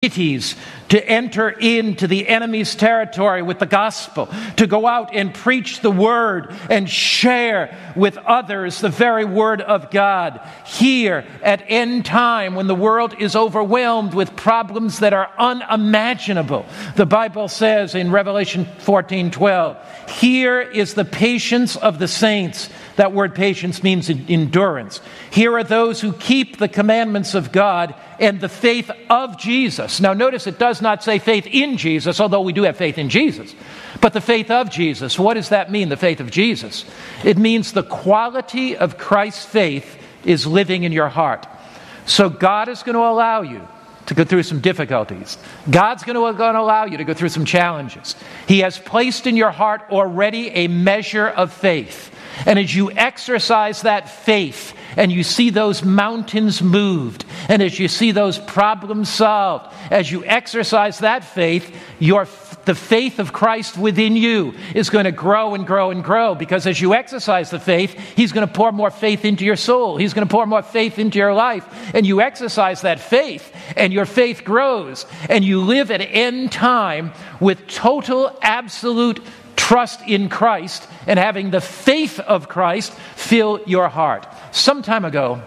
cities, to enter into the enemy's territory with the gospel, to go out and preach the word and share with others the very word of God. Here at end time, when the world is overwhelmed with problems that are unimaginable, the Bible says in Revelation 14:12, here is the patience of the saints. That word patience means endurance. Here are those who keep the commandments of God and the faith of Jesus. Now notice it does not say faith in Jesus, although we do have faith in Jesus. But the faith of Jesus, what does that mean, the faith of Jesus? It means the quality of Christ's faith is living in your heart. So God is going to allow you to go through some difficulties. God's going to allow you to go through some challenges. He has placed in your heart already a measure of faith. And as you exercise that faith, and you see those mountains moved, and as you see those problems solved, as you exercise that faith, the faith of Christ within you is going to grow and grow and grow, because as you exercise the faith, He's going to pour more faith into your soul. He's going to pour more faith into your life. And you exercise that faith, and your faith grows, and you live at end time with total, absolute trust in Christ and having the faith of Christ fill your heart. Some time ago,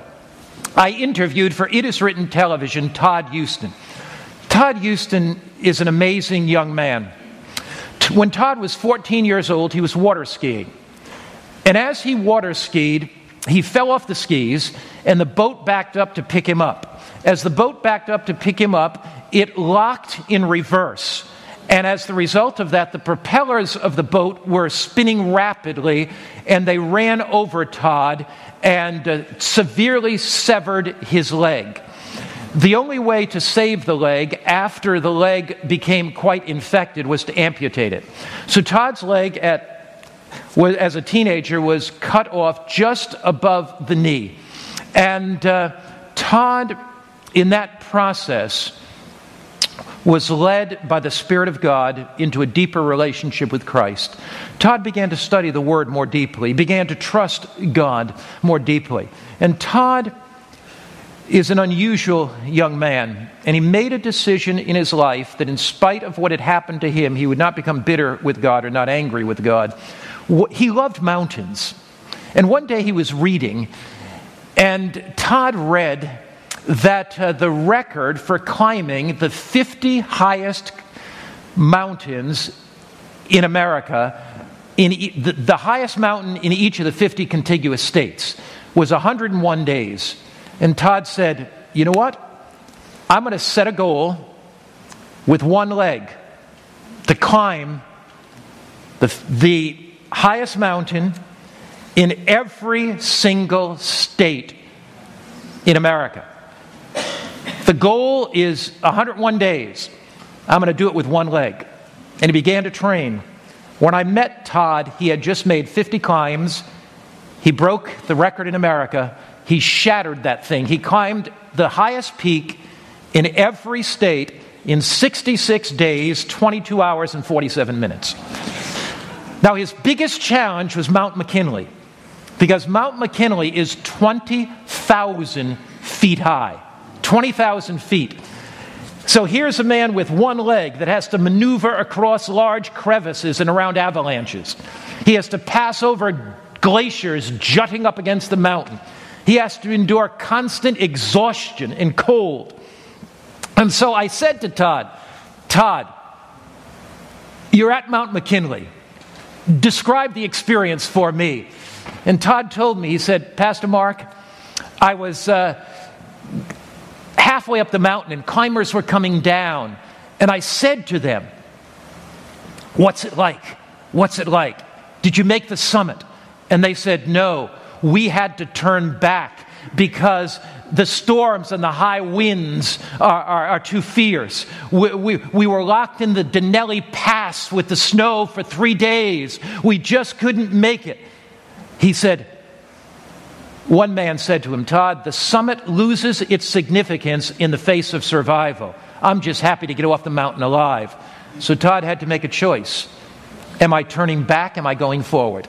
I interviewed for It Is Written Television Todd Houston. Todd Houston is an amazing young man. When Todd was 14 years old, he was water skiing. And as he water skied, he fell off the skis and the boat backed up to pick him up. As the boat backed up to pick him up, it locked in reverse. And as the result of that, the propellers of the boat were spinning rapidly, and they ran over Todd and severely severed his leg. The only way to save the leg after the leg became quite infected was to amputate it. So Todd's leg as a teenager was cut off just above the knee. And Todd, in that process, was led by the Spirit of God into a deeper relationship with Christ. Todd began to study the Word more deeply. He began to trust God more deeply. And Todd is an unusual young man. And he made a decision in his life that in spite of what had happened to him, he would not become bitter with God or not angry with God. He loved mountains. And one day he was reading, and Todd read that the record for climbing the 50 highest mountains in America, the highest mountain in each of the 50 contiguous states, was 101 days. And Todd said, you know what? I'm going to set a goal with one leg to climb the highest mountain in every single state in America. The goal is 101 days. I'm going to do it with one leg. And he began to train. When I met Todd, he had just made 50 climbs. He broke the record in America. He shattered that thing. He climbed the highest peak in every state in 66 days, 22 hours, and 47 minutes. Now, his biggest challenge was Mount McKinley, because Mount McKinley is 20,000 feet high. 20,000 feet. So here's a man with one leg that has to maneuver across large crevices and around avalanches. He has to pass over glaciers jutting up against the mountain. He has to endure constant exhaustion and cold. And so I said to Todd, you're at Mount McKinley. Describe the experience for me. And Todd told me, he said, Pastor Mark, I was halfway up the mountain and climbers were coming down. And I said to them, what's it like? What's it like? Did you make the summit? And they said, no, we had to turn back because the storms and the high winds are too fierce. We were locked in the Denali Pass with the snow for 3 days. We just couldn't make it. He said, one man said to him, Todd, the summit loses its significance in the face of survival. I'm just happy to get off the mountain alive. So Todd had to make a choice. Am I turning back? Am I going forward?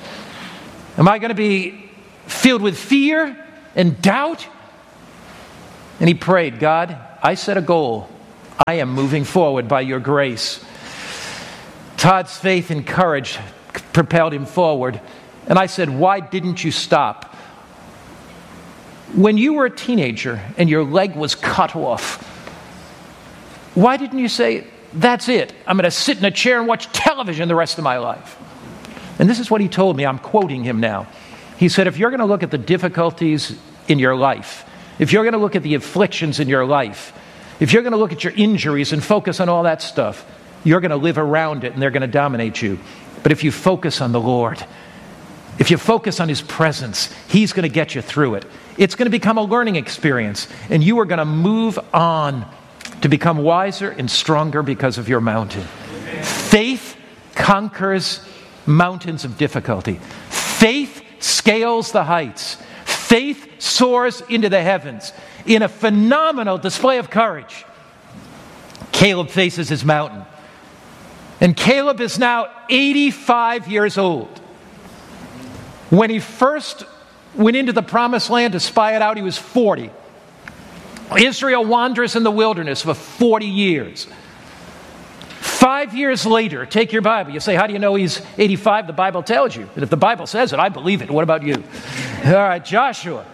Am I going to be filled with fear and doubt? And he prayed, God, I set a goal. I am moving forward by your grace. Todd's faith and courage propelled him forward. And I said, why didn't you stop? When you were a teenager and your leg was cut off, why didn't you say, that's it, I'm going to sit in a chair and watch television the rest of my life? And this is what he told me. I'm quoting him now. He said, if you're going to look at the difficulties in your life, if you're going to look at the afflictions in your life, if you're going to look at your injuries and focus on all that stuff, you're going to live around it and they're going to dominate you. But if you focus on the Lord, if you focus on His presence, He's going to get you through it. It's going to become a learning experience, and you are going to move on to become wiser and stronger because of your mountain. Faith conquers mountains of difficulty. Faith scales the heights. Faith soars into the heavens. In a phenomenal display of courage, Caleb faces his mountain. And Caleb is now 85 years old. When he first went into the promised land to spy it out, he was 40. Israel wanders in the wilderness for 40 years. 5 years later, take your Bible. You say, how do you know he's 85? The Bible tells you. And if the Bible says it, I believe it. What about you? All right, Joshua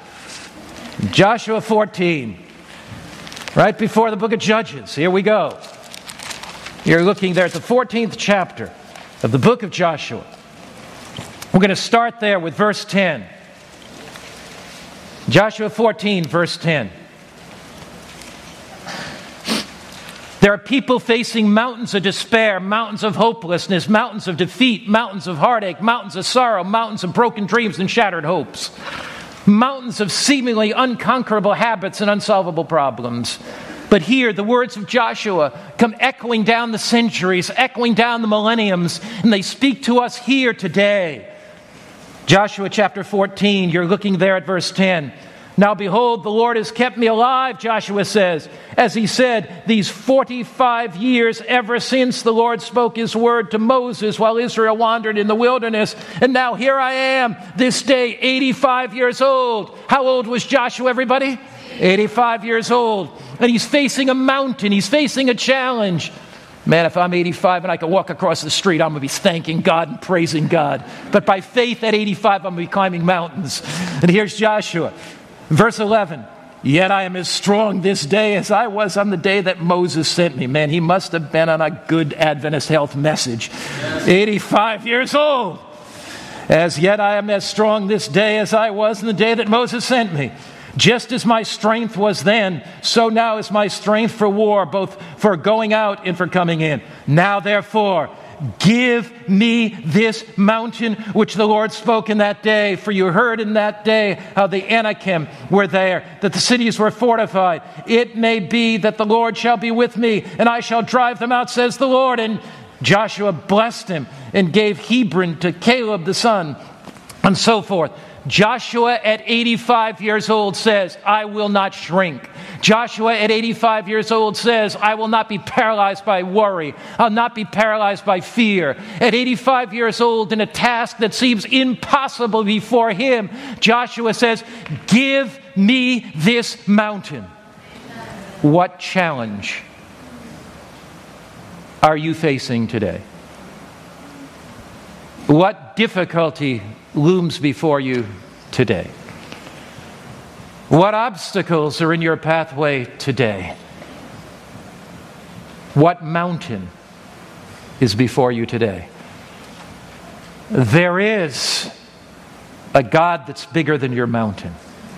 14. Right before the book of Judges. Here we go. You're looking there at the 14th chapter of the book of Joshua. We're going to start there with verse 10. Joshua 14, verse 10. There are people facing mountains of despair, mountains of hopelessness, mountains of defeat, mountains of heartache, mountains of sorrow, mountains of broken dreams and shattered hopes, mountains of seemingly unconquerable habits and unsolvable problems. But here, the words of Joshua come echoing down the centuries, echoing down the millenniums, and they speak to us here today. Joshua chapter 14, you're looking there at verse 10. Now behold, the Lord has kept me alive, Joshua says, as he said, these 45 years ever since the Lord spoke His word to Moses while Israel wandered in the wilderness. And now here I am, this day, 85 years old. How old was Joshua, everybody? 85 years old. And he's facing a mountain. He's facing a challenge. Man, if I'm 85 and I can walk across the street, I'm going to be thanking God and praising God. But by faith at 85, I'm going to be climbing mountains. And here's Joshua. Verse 11, yet I am as strong this day as I was on the day that Moses sent me. Man, he must have been on a good Adventist health message. 85 years old. As yet I am as strong this day as I was on the day that Moses sent me. Just as my strength was then, so now is my strength for war, both for going out and for coming in. Now therefore, give me this mountain which the Lord spoke in that day. For you heard in that day how the Anakim were there, that the cities were fortified. It may be that the Lord shall be with me, and I shall drive them out, says the Lord. And Joshua blessed him and gave Hebron to Caleb the son, and so forth. Joshua at 85 years old says, I will not shrink. Joshua at 85 years old says, I will not be paralyzed by worry. I'll not be paralyzed by fear. At 85 years old, in a task that seems impossible before him, Joshua says, give me this mountain. What challenge are you facing today? What difficulty looms before you today? What obstacles are in your pathway today? What mountain is before you today? There is a God that's bigger than your mountain.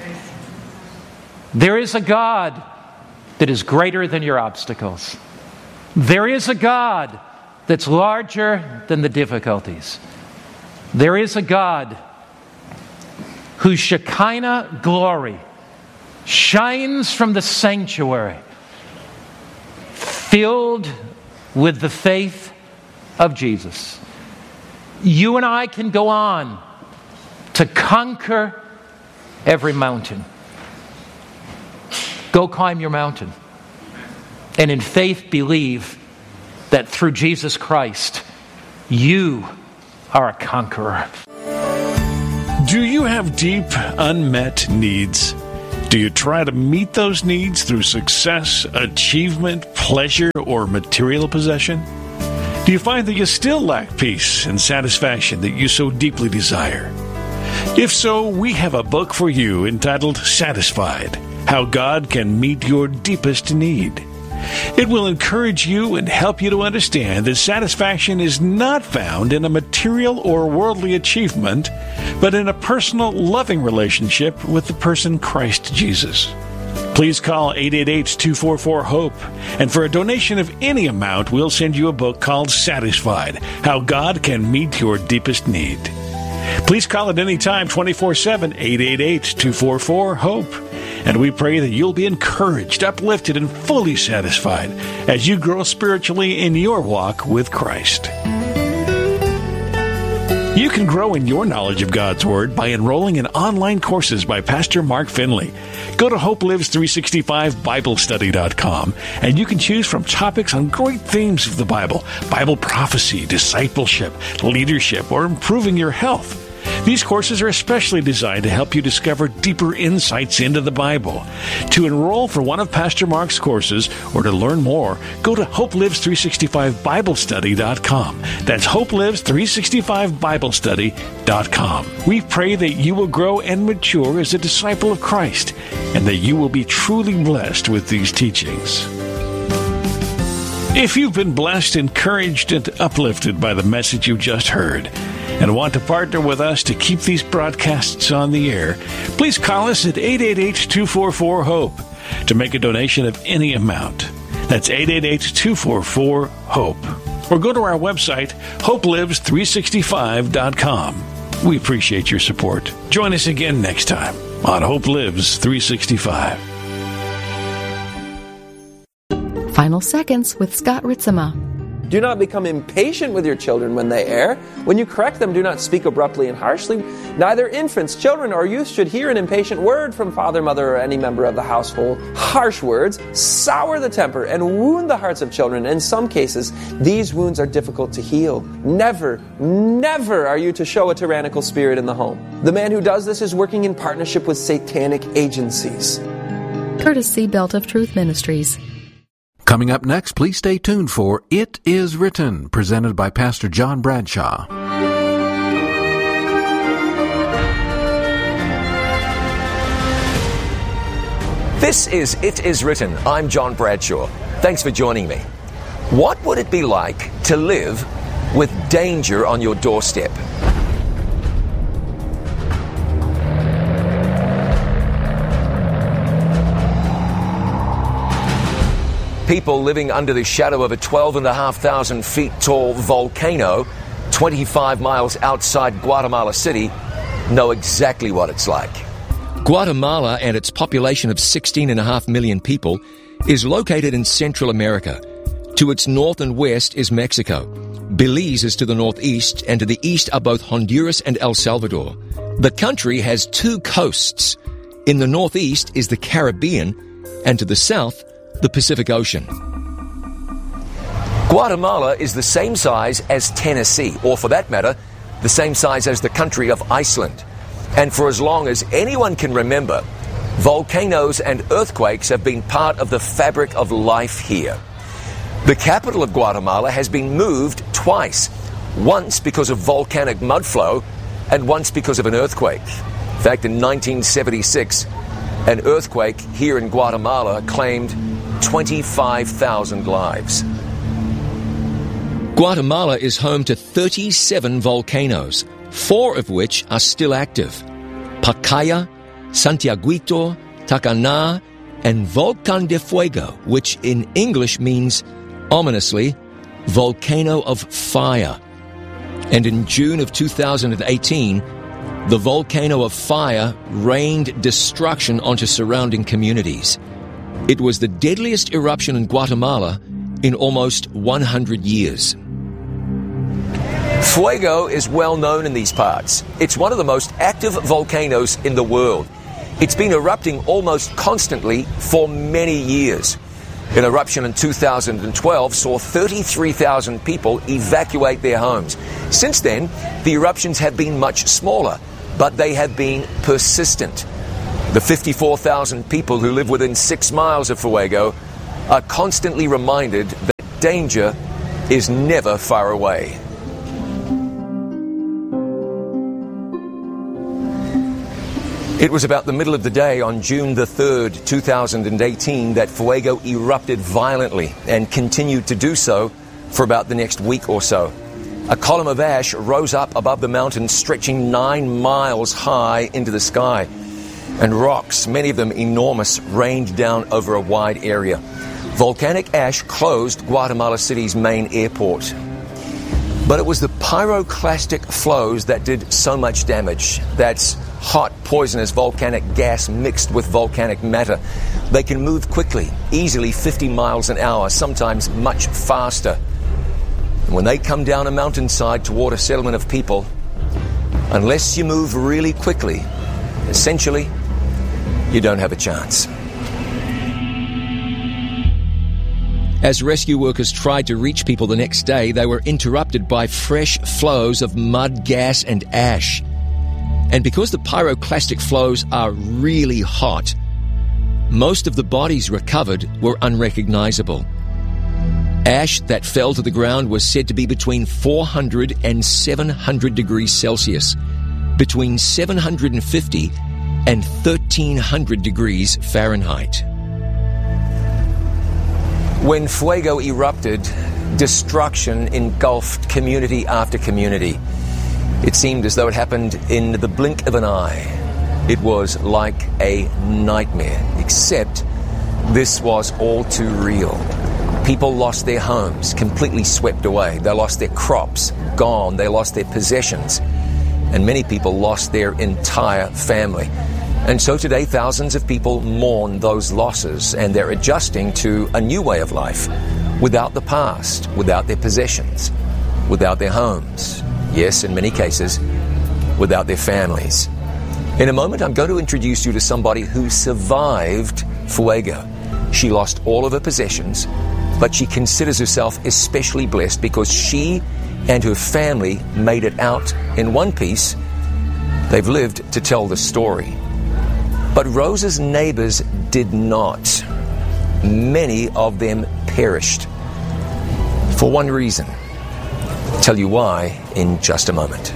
There is a God that is greater than your obstacles. There is a God that's larger than the difficulties. There is a God whose Shekinah glory shines from the sanctuary, filled with the faith of Jesus. You and I can go on to conquer every mountain. Go climb your mountain. And in faith believe that through Jesus Christ, you are a conqueror. Do you have deep, unmet needs? Do you try to meet those needs through success, achievement, pleasure, or material possession? Do you find that you still lack peace and satisfaction that you so deeply desire? If so, we have a book for you entitled Satisfied: How God Can Meet Your Deepest Need. It will encourage you and help you to understand that satisfaction is not found in a material or worldly achievement, but in a personal, loving relationship with the person Christ Jesus. Please call 888-244-HOPE, and for a donation of any amount, we'll send you a book called Satisfied: How God Can Meet Your Deepest Need. Please call at any time, 24/7, 888-244-HOPE. And we pray that you'll be encouraged, uplifted, and fully satisfied as you grow spiritually in your walk with Christ. You can grow in your knowledge of God's Word by enrolling in online courses by Pastor Mark Finley. Go to HopeLives365BibleStudy.com, and you can choose from topics on great themes of the Bible: Bible prophecy, discipleship, leadership, or improving your health. These courses are especially designed to help you discover deeper insights into the Bible. To enroll for one of Pastor Mark's courses or to learn more, go to HopeLives365BibleStudy.com. That's HopeLives365BibleStudy.com. We pray that you will grow and mature as a disciple of Christ, and that you will be truly blessed with these teachings. If you've been blessed, encouraged, and uplifted by the message you just heard, and want to partner with us to keep these broadcasts on the air, please call us at 888-244-HOPE to make a donation of any amount. That's 888-244-HOPE. Or go to our website, HopeLives365.com. We appreciate your support. Join us again next time on Hope Lives 365. Final Seconds with Scott Ritzema. Do not become impatient with your children when they err. When you correct them, do not speak abruptly and harshly. Neither infants, children, or youth should hear an impatient word from father, mother, or any member of the household. Harsh words sour the temper and wound the hearts of children. In some cases, these wounds are difficult to heal. Never, never are you to show a tyrannical spirit in the home. The man who does this is working in partnership with satanic agencies. Courtesy Belt of Truth Ministries. Coming up next, please stay tuned for It Is Written, presented by Pastor John Bradshaw. This is It Is Written. I'm John Bradshaw. Thanks for joining me. What would it be like to live with danger on your doorstep? People living under the shadow of a 12,500 feet tall volcano 25 miles outside Guatemala City know exactly what it's like. Guatemala and its population of 16.5 million people is located in Central America. To its north and west is Mexico. Belize is to the northeast, and to the east are both Honduras and El Salvador. The country has two coasts. In the northeast is the Caribbean, and to the south, the Pacific Ocean. Guatemala is the same size as Tennessee, or for that matter, the same size as the country of Iceland. And for as long as anyone can remember, volcanoes and earthquakes have been part of the fabric of life here. The capital of Guatemala has been moved twice, once because of volcanic mudflow and once because of an earthquake. In fact, in 1976, an earthquake here in Guatemala claimed 25,000 lives. Guatemala is home to 37 volcanoes, 4 of which are still active: Pacaya, Santiaguito, Tacaná, and Volcán de Fuego, which in English means, ominously, volcano of fire. And in June of 2018, the volcano of fire rained destruction onto surrounding communities. It was the deadliest eruption in Guatemala in almost 100 years. Fuego is well known in these parts. It's one of the most active volcanoes in the world. It's been erupting almost constantly for many years. An eruption in 2012 saw 33,000 people evacuate their homes. Since then, the eruptions have been much smaller, but they have been persistent. The 54,000 people who live within 6 miles of Fuego are constantly reminded that danger is never far away. It was about the middle of the day on June the 3rd, 2018, that Fuego erupted violently and continued to do so for about the next week or so. A column of ash rose up above the mountain, stretching 9 miles high into the sky. And rocks, many of them enormous, rained down over a wide area. Volcanic ash closed Guatemala City's main airport. But it was the pyroclastic flows that did so much damage. That's hot, poisonous volcanic gas mixed with volcanic matter. They can move quickly, easily 50 miles an hour, sometimes much faster. And when they come down a mountainside toward a settlement of people, unless you move really quickly, essentially, you don't have a chance. As rescue workers tried to reach people the next day, they were interrupted by fresh flows of mud, gas, and ash. And because the pyroclastic flows are really hot, most of the bodies recovered were unrecognizable. Ash that fell to the ground was said to be between 400 and 700 degrees Celsius, between 750 and 1300 degrees Fahrenheit. When Fuego erupted, destruction engulfed community after community. It seemed as though it happened in the blink of an eye. It was like a nightmare, except this was all too real. People lost their homes, completely swept away. They lost their crops, gone. They lost their possessions. And many people lost their entire family. And so today, thousands of people mourn those losses, and they're adjusting to a new way of life, without the past, without their possessions, without their homes. Yes, in many cases, without their families. In a moment, I'm going to introduce you to somebody who survived Fuego. She lost all of her possessions, but she considers herself especially blessed because she and her family made it out in one piece. They've lived to tell the story. But Rosa's neighbors did not. Many of them perished. For one reason. I'll tell you why in just a moment.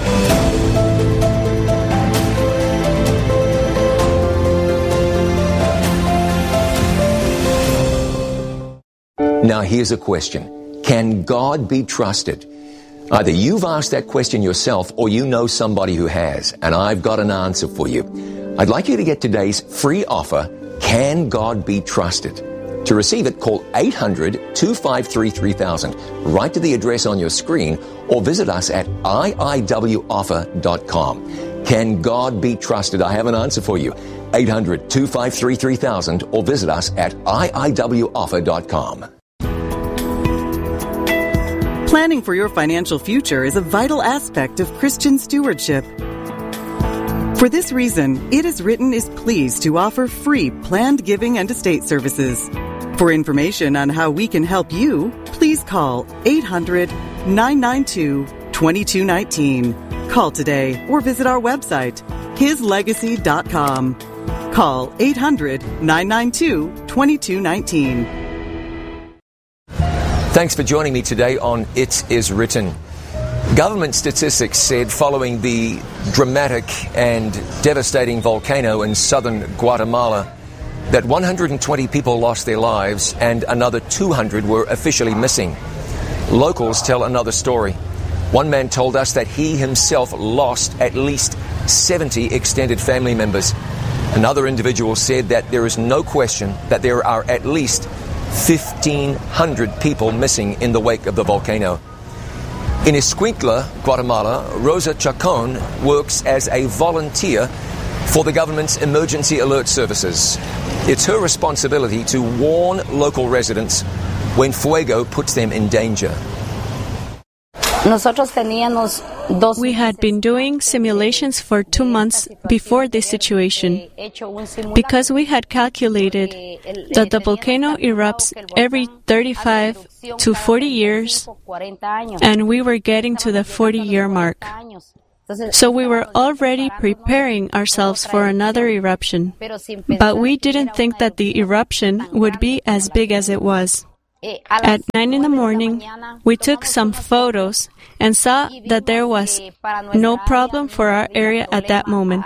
Now here's a question. Can God be trusted? Either you've asked that question yourself or you know somebody who has, and I've got an answer for you. I'd like you to get today's free offer, Can God Be Trusted? To receive it, call 800-253-3000. Write to the address on your screen or visit us at iiwoffer.com. Can God be trusted? I have an answer for you. 800-253-3000 or visit us at iiwoffer.com. Planning for your financial future is a vital aspect of Christian stewardship. For this reason, It Is Written is pleased to offer free planned giving and estate services. For information on how we can help you, please call 800-992-2219. Call today or visit our website, hislegacy.com. Call 800-992-2219. Thanks for joining me today on It Is Written. Government statistics said following the dramatic and devastating volcano in southern Guatemala that 120 people lost their lives and another 200 were officially missing. Locals tell another story. One man told us that he himself lost at least 70 extended family members. Another individual said that there is no question that there are at least 1,500 people missing in the wake of the volcano. In Escuintla, Guatemala, Rosa Chacon works as a volunteer for the government's emergency alert services. It's her responsibility to warn local residents when Fuego puts them in danger. We had been doing simulations for 2 months before this situation because we had calculated that the volcano erupts every 35 to 40 years, and we were getting to the 40-year mark. So we were already preparing ourselves for another eruption. But we didn't think that the eruption would be as big as it was. At 9 in the morning, we took some photos and saw that there was no problem for our area at that moment.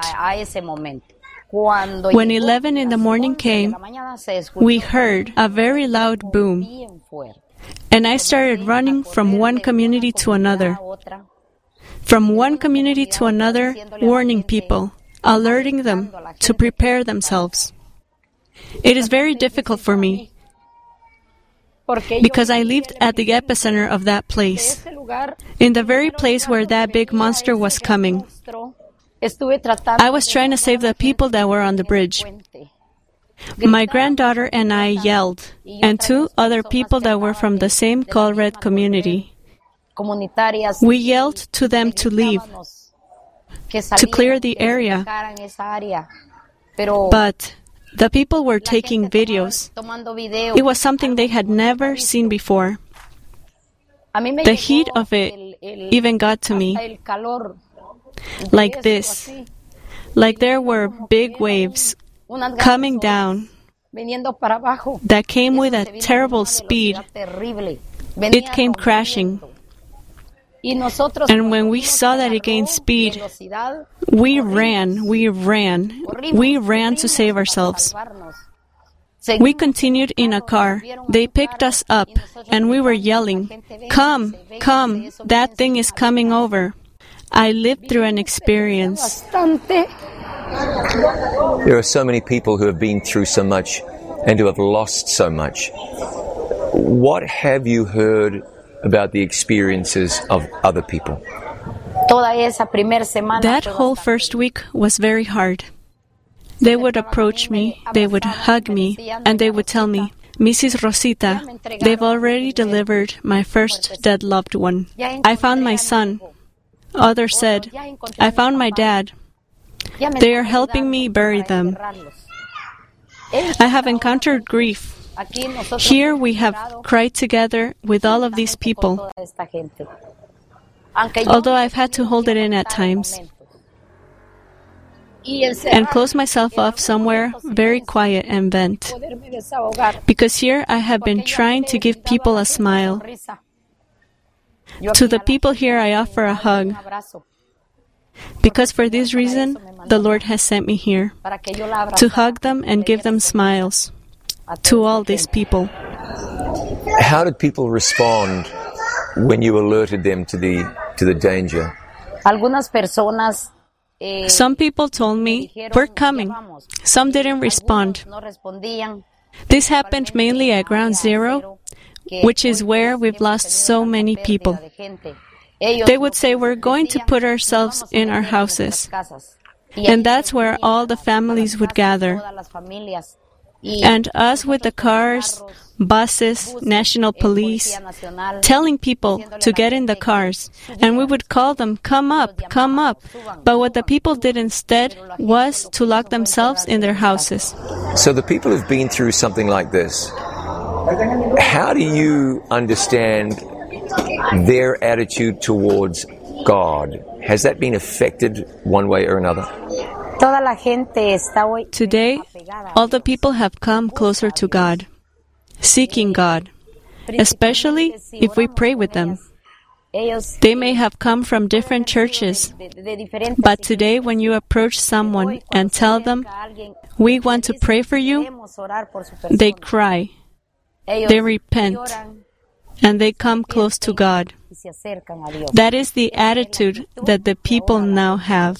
When 11 in the morning came, we heard a very loud boom, and I started running from one community to another. From one community to another, warning people, alerting them to prepare themselves. It is very difficult for me, because I lived at the epicenter of that place, in the very place where that big monster was coming. I was trying to save the people that were on the bridge. My granddaughter and I yelled, and 2 other people that were from the same Colred community. We yelled to them to leave, to clear the area. But the people were taking videos. It was something they had never seen before. The heat of it even got to me. Like this. Like there were big waves coming down that came with a terrible speed. It came crashing. And when we saw that it gained speed, we ran to save ourselves. We continued in a car. They picked us up, and we were yelling, "Come, come, that thing is coming over." I lived through an experience. There are so many people who have been through so much and who have lost so much. What have you heard about the experiences of other people? That whole first week was very hard. They would approach me, they would hug me, and they would tell me, "Mrs. Rosita, they've already delivered my first dead loved one. I found my son." Others said, "I found my dad. They are helping me bury them." I have encountered grief. Here we have cried together with all of these people, although I've had to hold it in at times and close myself off somewhere very quiet and vent, because here I have been trying to give people a smile. To the people here I offer a hug, because for this reason the Lord has sent me here, to hug them and give them smiles, to all these people. How did people respond when you alerted them to the danger? Some people told me, "We're coming." Some didn't respond. This happened mainly at Ground Zero, which is where we've lost so many people. They would say, "We're going to put ourselves in our houses." And that's where all the families would gather. And us with the cars, buses, national police, telling people to get in the cars. And we would call them, "Come up, come up." But what the people did instead was to lock themselves in their houses. So the people who've been through something like this, how do you understand their attitude towards God? Has that been affected one way or another? Today, all the people have come closer to God, seeking God, especially if we pray with them. They may have come from different churches, but today when you approach someone and tell them, "We want to pray for you," they cry, they repent, and they come close to God. That is the attitude that the people now have.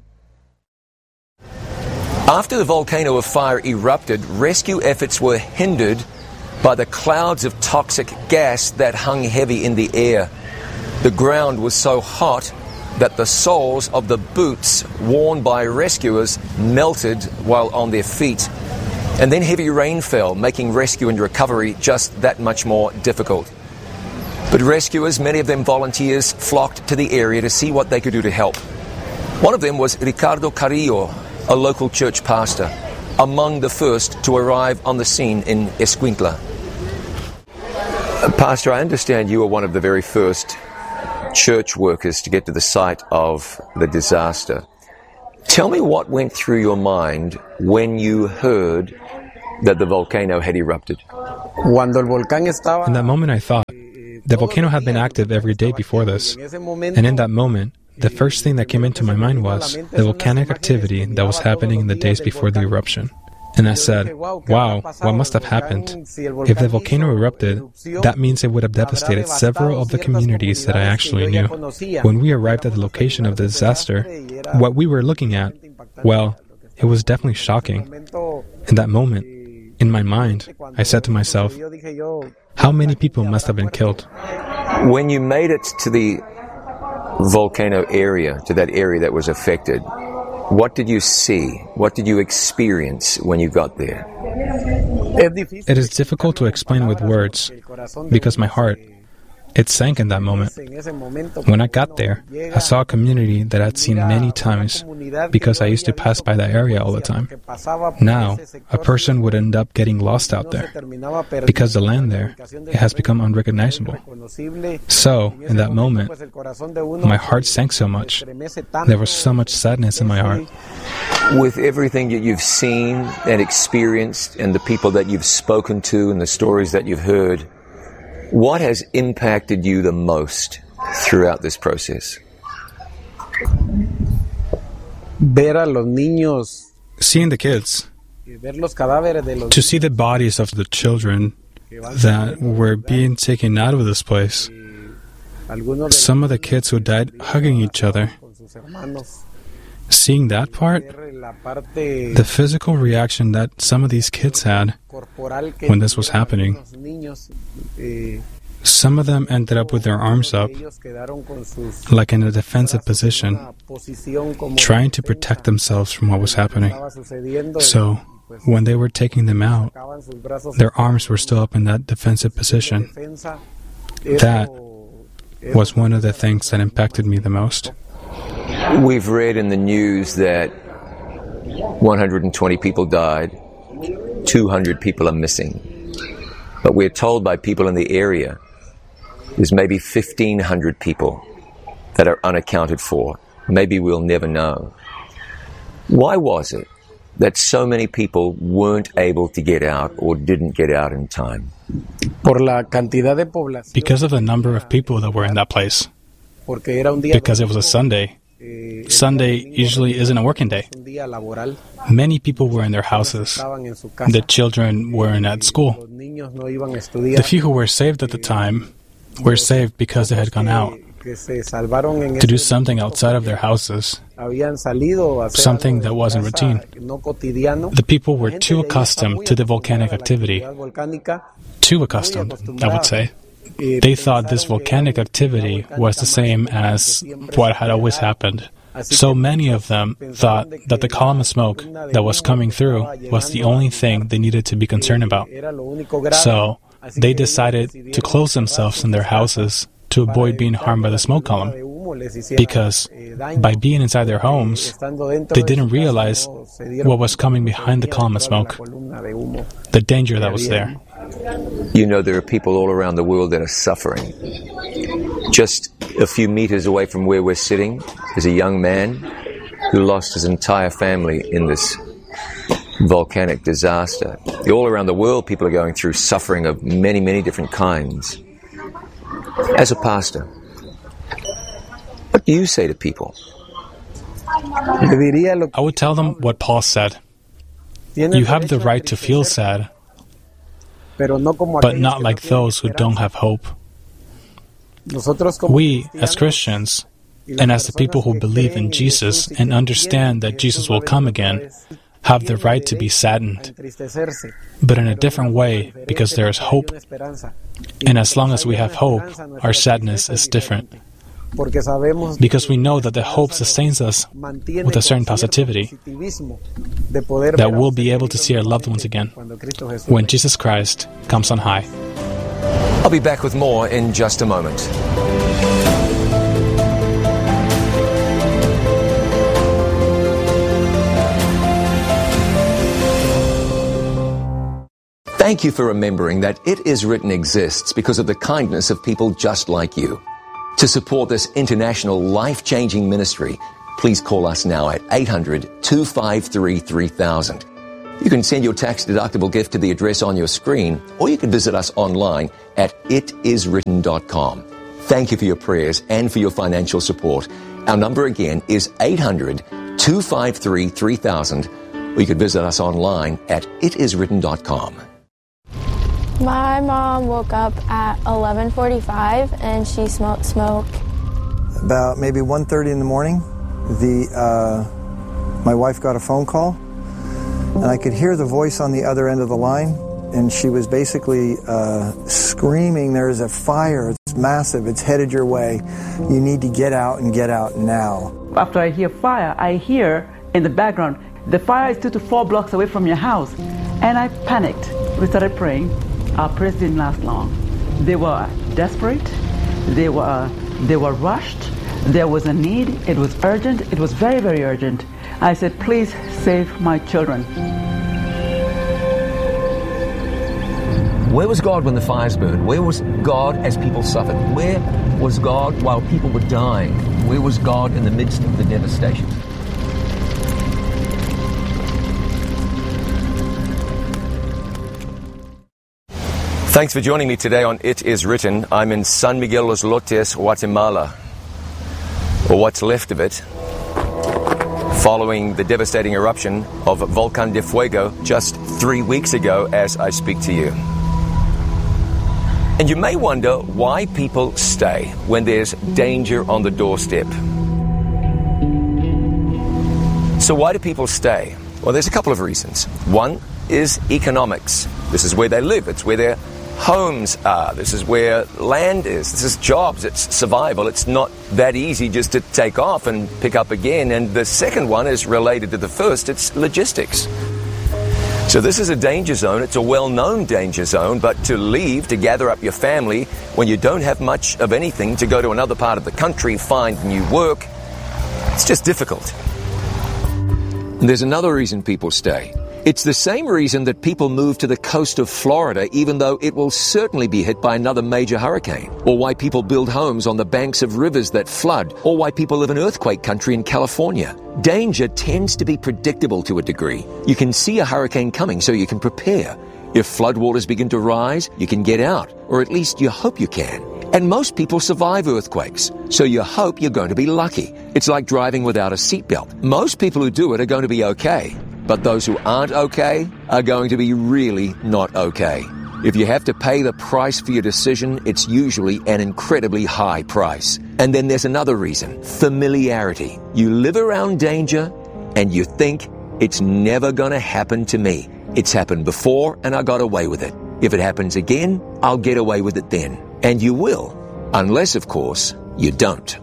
After the volcano of fire erupted, rescue efforts were hindered by the clouds of toxic gas that hung heavy in the air. The ground was so hot that the soles of the boots worn by rescuers melted while on their feet. And then heavy rain fell, making rescue and recovery just that much more difficult. But rescuers, many of them volunteers, flocked to the area to see what they could do to help. One of them was Ricardo Carrillo, a local church pastor, among the first to arrive on the scene in Escuintla. Pastor, I understand you were one of the very first church workers to get to the site of the disaster. Tell me what went through your mind when you heard that the volcano had erupted. In that moment, I thought, the volcano had been active every day before this. And in that moment, the first thing that came into my mind was the volcanic activity that was happening in the days before the eruption. And I said, wow, what must have happened? If the volcano erupted, that means it would have devastated several of the communities that I actually knew. When we arrived at the location of the disaster, what we were looking at, well, it was definitely shocking. In that moment, in my mind, I said to myself, how many people must have been killed? When you made it to the volcano area, to that area that was affected, what did you see? What did you experience when you got there? It is difficult to explain with words because my heart, it sank in that moment. When I got there, I saw a community that I'd seen many times because I used to pass by that area all the time. Now, a person would end up getting lost out there because the land there, it has become unrecognizable. So, in that moment, my heart sank so much. There was so much sadness in my heart. With everything that you've seen and experienced and the people that you've spoken to and the stories that you've heard, what has impacted you the most throughout this process? Seeing the kids, to see the bodies of the children that were being taken out of this place, some of the kids who died hugging each other, seeing that part, the physical reaction that some of these kids had when this was happening. Some of them ended up with their arms up, like in a defensive position, trying to protect themselves from what was happening. So, when they were taking them out, their arms were still up in that defensive position. That was one of the things that impacted me the most. We've read in the news that 120 people died, 200 people are missing. But we're told by people in the area there's maybe 1,500 people that are unaccounted for. Maybe we'll never know. Why was it that so many people weren't able to get out or didn't get out in time? Because of the number of people that were in that place. Because it was a Sunday. Sunday usually isn't a working day. Many people were in their houses. The children weren't at school. The few who were saved at the time were saved because they had gone out to do something outside of their houses, something that wasn't routine. The people were too accustomed to the volcanic activity. Too accustomed, I would say. They thought this volcanic activity was the same as what had always happened. So many of them thought that the column of smoke that was coming through was the only thing they needed to be concerned about. So they decided to close themselves in their houses to avoid being harmed by the smoke column. Because by being inside their homes, they didn't realize what was coming behind the column of smoke, the danger that was there. You know, there are people all around the world that are suffering. Just a few meters away from where we're sitting is a young man who lost his entire family in this volcanic disaster. All around the world, people are going through suffering of many, many different kinds. As a pastor, what do you say to people? I would tell them what Paul said. You have the right to feel sad, but not like those who don't have hope. We, as Christians, and as the people who believe in Jesus and understand that Jesus will come again, have the right to be saddened, but in a different way because there is hope. And as long as we have hope, our sadness is different. Because we know that the hope sustains us with a certain positivity, that we'll be able to see our loved ones again when Jesus Christ comes on high. I'll be back with more in just a moment. Thank you for remembering that It Is Written exists because of the kindness of people just like you. To support this international life-changing ministry, please call us now at 800-253-3000. You can send your tax-deductible gift to the address on your screen, or you can visit us online at itiswritten.com. Thank you for your prayers and for your financial support. Our number again is 800-253-3000, or you can visit us online at itiswritten.com. My mom woke up at 11:45 and she smoked smoke. About maybe 1:30 in the morning, my wife got a phone call, and I could hear the voice on the other end of the line, and she was basically screaming, "There's a fire, it's massive, it's headed your way. You need to get out and get out now." After I hear fire, I hear in the background, "The fire is 2 to 4 blocks away from your house." And I panicked. We started praying. Our prayers didn't last long. They were desperate. They were rushed. There was a need. It was urgent. It was very, very urgent. I said, "Please save my children." Where was God when the fires burned? Where was God as people suffered? Where was God while people were dying? Where was God in the midst of the devastation? Thanks for joining me today on It Is Written. I'm in San Miguel Los Lotes, Guatemala, or what's left of it, following the devastating eruption of Volcán de Fuego just 3 weeks ago as I speak to you. And you may wonder why people stay when there's danger on the doorstep. So why do people stay? Well, there's a couple of reasons. One is economics. This is where they live. It's where their homes are. This is where land is. This is jobs. It's survival. It's not that easy just to take off and pick up again. And the second one is related to the first. It's logistics. So this is a danger zone. It's a well-known danger zone, but to leave, to gather up your family when you don't have much of anything, to go to another part of the country, find new work, it's just difficult. And there's another reason people stay. It's the same reason that people move to the coast of Florida, even though it will certainly be hit by another major hurricane, or why people build homes on the banks of rivers that flood, or why people live in earthquake country in California. Danger tends to be predictable to a degree. You can see a hurricane coming, so you can prepare. If floodwaters begin to rise, you can get out, or at least you hope you can. And most people survive earthquakes, so you hope you're going to be lucky. It's like driving without a seatbelt. Most people who do it are going to be okay. But those who aren't okay are going to be really not okay. If you have to pay the price for your decision, it's usually an incredibly high price. And then there's another reason, familiarity. You live around danger and you think it's never going to happen to me. It's happened before and I got away with it. If it happens again, I'll get away with it then. And you will, unless, of course, you don't.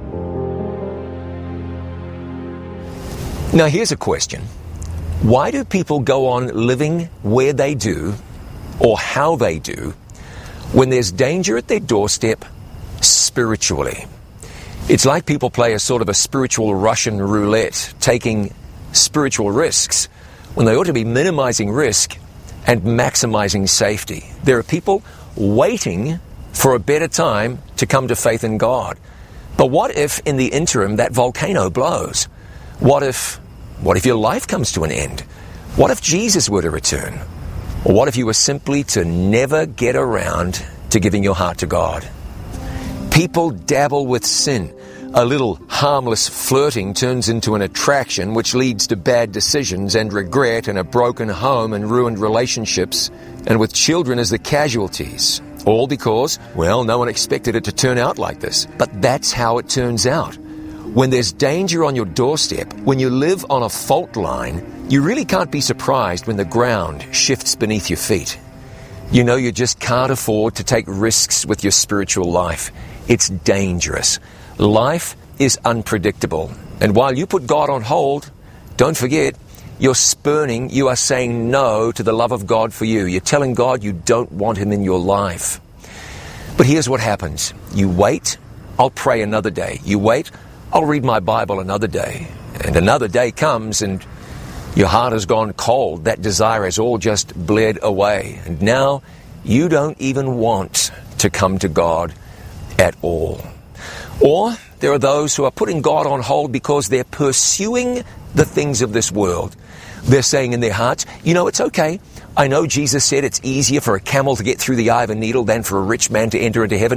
Now here's a question. Why do people go on living where they do, or how they do, when there's danger at their doorstep spiritually? It's like people play a sort of a spiritual Russian roulette, taking spiritual risks, when they ought to be minimizing risk and maximizing safety. There are people waiting for a better time to come to faith in God. But what if in the interim that volcano blows? What if your life comes to an end? What if Jesus were to return? Or what if you were simply to never get around to giving your heart to God? People dabble with sin. A little harmless flirting turns into an attraction, which leads to bad decisions and regret and a broken home and ruined relationships, and with children as the casualties. All because, well, no one expected it to turn out like this. But that's how it turns out. When there's danger on your doorstep, when you live on a fault line, you really can't be surprised when the ground shifts beneath your feet. You know you just can't afford to take risks with your spiritual life. It's dangerous. Life is unpredictable. And while you put God on hold, don't forget, you are saying no to the love of God for you. You're telling God you don't want Him in your life. But here's what happens. You wait, I'll pray another day. You wait, I'll read my Bible another day. And another day comes and your heart has gone cold. That desire has all just bled away. And now you don't even want to come to God at all. Or there are those who are putting God on hold because they're pursuing the things of this world. They're saying in their hearts, you know, it's okay. I know Jesus said it's easier for a camel to get through the eye of a needle than for a rich man to enter into heaven.